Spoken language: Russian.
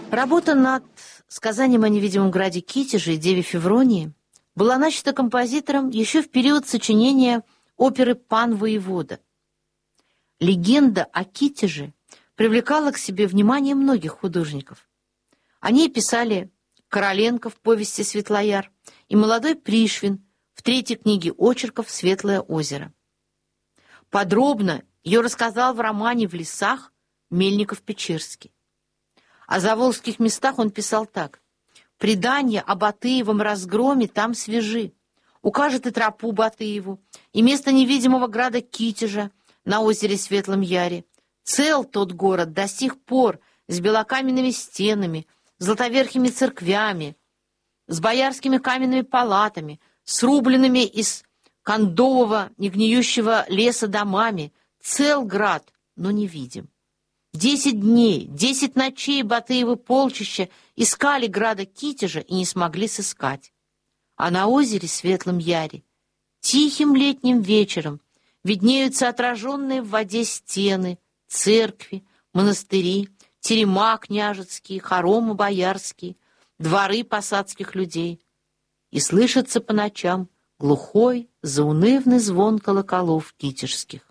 Работа над сказанием о невидимом граде Китеже и деве Февронии была начата композитором еще в период сочинения оперы «Пан воевода». Легенда о Китеже привлекала к себе внимание многих художников. О ней писали Короленко в повести «Светлояр» и молодой Пришвин в третьей книге очерков «Светлое озеро». Подробно ее рассказал в романе «В лесах» Мельников-Печерский. О заволжских местах он писал так: «Предания о Батыевом разгроме там свежи. Укажет и тропу Батыеву, и место невидимого града Китежа на озере Светлом Яре. Цел тот город до сих пор с белокаменными стенами, златоверхими церквями, с боярскими каменными палатами, с рубленными из кондового негниющего леса домами. Цел град, но невидим. 10 дней, 10 ночей Батыевы полчища искали града Китежа и не смогли сыскать. А на озере Светлом Яре тихим летним вечером виднеются отраженные в воде стены, церкви, монастыри, терема княжеские, хоромы боярские, дворы посадских людей. И слышится по ночам глухой, заунывный звон колоколов китежских.